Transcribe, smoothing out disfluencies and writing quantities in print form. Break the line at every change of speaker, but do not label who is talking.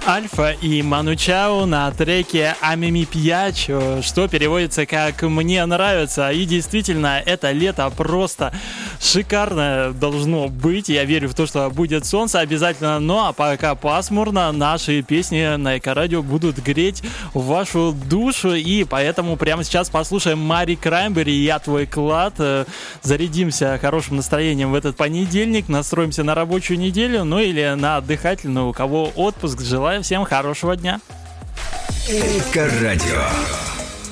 Альфа и Ману Чао на треке «Амими Пьячо», что переводится как «Мне нравится». И действительно, это лето просто шикарно должно быть. Я верю в то, что будет солнце обязательно. Ну а пока пасмурно, наши песни на Эко-радио будут греть вашу душу. И поэтому прямо сейчас послушаем Мари Краймбери «Я твой клад». Зарядимся хорошим настроением в этот понедельник. Настроимся на рабочую неделю, ну или на отдыхательную. У кого отпуск, желаю всем хорошего дня.
Эко-радио.